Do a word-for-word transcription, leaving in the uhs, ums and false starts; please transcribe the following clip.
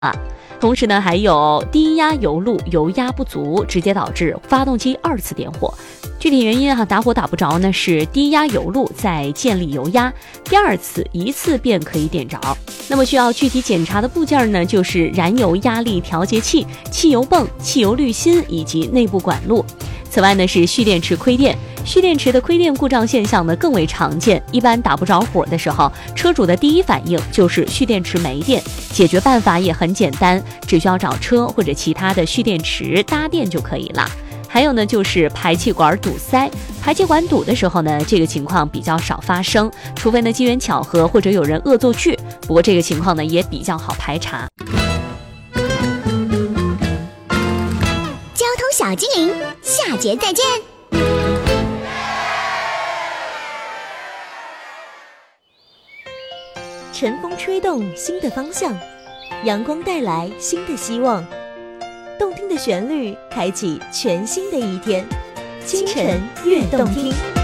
啊。同时呢，还有低压油路油压不足，直接导致发动机二次点火。具体原因啊，打火打不着呢，是低压油路在建立油压，第二次一次便可以点着。那么需要具体检查的部件呢，就是燃油压力调节器、汽油泵、汽油滤芯以及内部管路。此外呢，是蓄电池亏电。蓄电池的亏电故障现象呢更为常见，一般打不着火的时候，车主的第一反应就是蓄电池没电。解决办法也很简单，只需要找车或者其他的蓄电池搭电就可以了。还有呢，就是排气管堵塞。排气管堵的时候呢，这个情况比较少发生，除非呢机缘巧合或者有人恶作剧。不过这个情况呢也比较好排查。 交通小精灵，下节再见。 晨风吹动新的方向，阳光带来新的希望，动听的旋律开启全新的一天。清晨悦动听。